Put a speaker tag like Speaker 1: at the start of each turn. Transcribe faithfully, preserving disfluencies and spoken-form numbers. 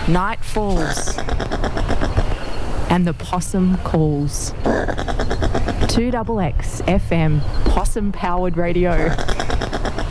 Speaker 1: Night falls and the possum calls. two X X F M, possum-powered radio.